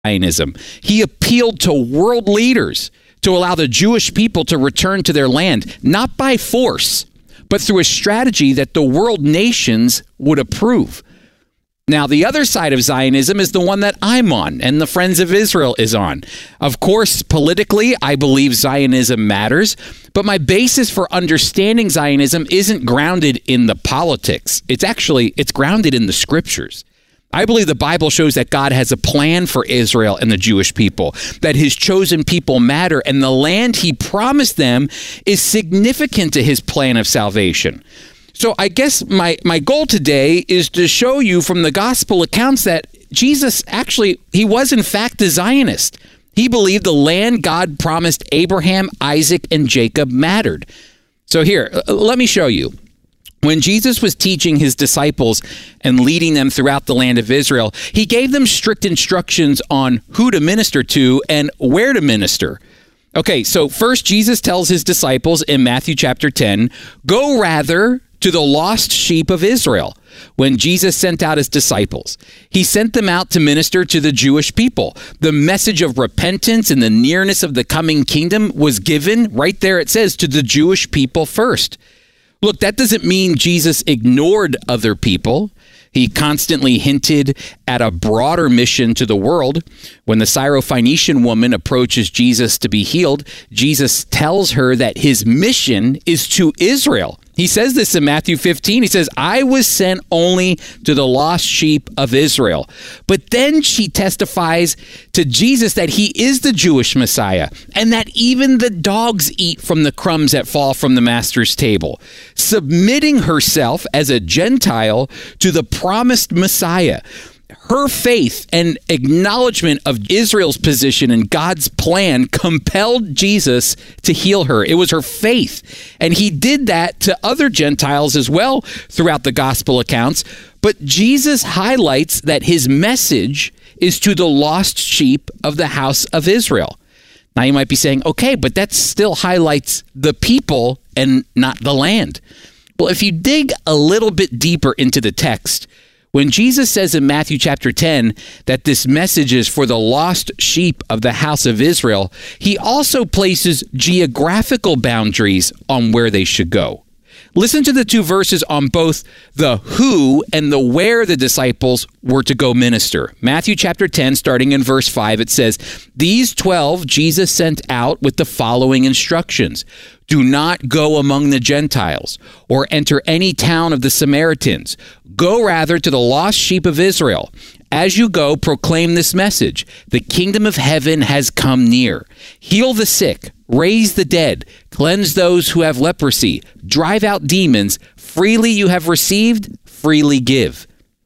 Zionism. He appealed to world leaders to allow the Jewish people to return to their land, not by force, but through a strategy that the world nations would approve. Now, the other side of Zionism is the one that I'm on and the Friends of Israel is on. Of course, politically, I believe Zionism matters, but my basis for understanding Zionism isn't grounded in the politics. It's grounded in the scriptures. I believe the Bible shows that God has a plan for Israel and the Jewish people, that his chosen people matter, and the land he promised them is significant to his plan of salvation. So I guess my goal today is to show you from the gospel accounts that Jesus he was in fact a Zionist. He believed the land God promised Abraham, Isaac, and Jacob mattered. So here, let me show you. When Jesus was teaching his disciples and leading them throughout the land of Israel, he gave them strict instructions on who to minister to and where to minister. Okay, so first Jesus tells his disciples in Matthew chapter 10, "Go rather to the lost sheep of Israel." When Jesus sent out his disciples, he sent them out to minister to the Jewish people. The message of repentance and the nearness of the coming kingdom was given, right there it says, to the Jewish people first. Look, that doesn't mean Jesus ignored other people. He constantly hinted at a broader mission to the world. When the Syrophoenician woman approaches Jesus to be healed, Jesus tells her that his mission is to Israel. He says this in Matthew 15. He says, "I was sent only to the lost sheep of Israel." But then she testifies to Jesus that he is the Jewish Messiah and that even the dogs eat from the crumbs that fall from the master's table, submitting herself as a Gentile to the promised Messiah. Her faith and acknowledgement of Israel's position in God's plan compelled Jesus to heal her. It was her faith. And he did that to other Gentiles as well throughout the gospel accounts. But Jesus highlights that his message is to the lost sheep of the house of Israel. Now you might be saying, okay, but that still highlights the people and not the land. Well, if you dig a little bit deeper into the text, when Jesus says in Matthew chapter 10 that this message is for the lost sheep of the house of Israel, he also places geographical boundaries on where they should go. Listen to the two verses on both the who and the where the disciples were to go minister. Matthew chapter 10, starting in verse 5, it says, "These 12 Jesus sent out with the following instructions. Do not go among the Gentiles or enter any town of the Samaritans. Go rather to the lost sheep of Israel. As you go, proclaim this message. The kingdom of heaven has come near. Heal the sick, raise the dead, cleanse those who have leprosy, drive out demons. Freely you have received, freely give."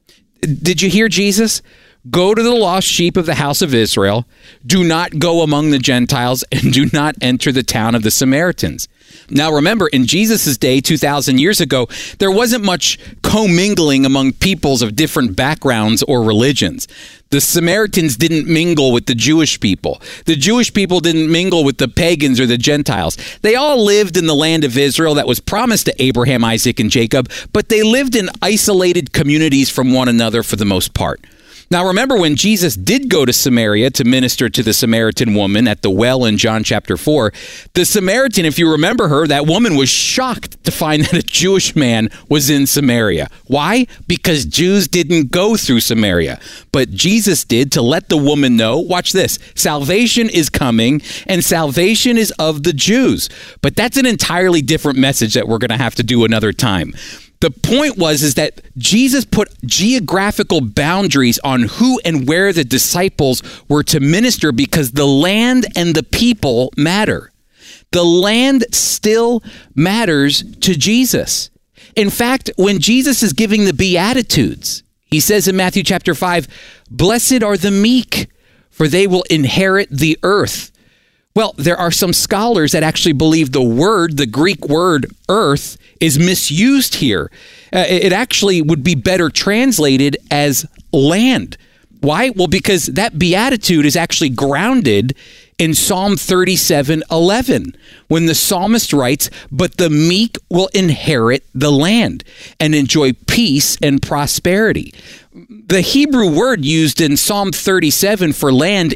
Did you hear Jesus? Go to the lost sheep of the house of Israel. Do not go among the Gentiles and do not enter the town of the Samaritans. Now remember, in Jesus' day, 2,000 years ago, there wasn't much commingling among peoples of different backgrounds or religions. The Samaritans didn't mingle with the Jewish people. The Jewish people didn't mingle with the pagans or the Gentiles. They all lived in the land of Israel that was promised to Abraham, Isaac, and Jacob, but they lived in isolated communities from one another for the most part. Now, remember when Jesus did go to Samaria to minister to the Samaritan woman at the well in John chapter 4, the Samaritan, if you remember her, that woman was shocked to find that a Jewish man was in Samaria. Why? Because Jews didn't go through Samaria. But Jesus did to let the woman know, watch this, salvation is coming and salvation is of the Jews. But that's an entirely different message that we're going to have to do another time. The point is that Jesus put geographical boundaries on who and where the disciples were to minister because the land and the people matter. The land still matters to Jesus. In fact, when Jesus is giving the Beatitudes, he says in Matthew chapter 5, "Blessed are the meek, for they will inherit the earth." Well, there are some scholars that actually believe the Greek word earth is misused here. It actually would be better translated as land. Why? Well, because that beatitude is actually grounded in Psalm 37:11, when the psalmist writes, "But the meek will inherit the land and enjoy peace and prosperity." the Hebrew word used in Psalm 37 for land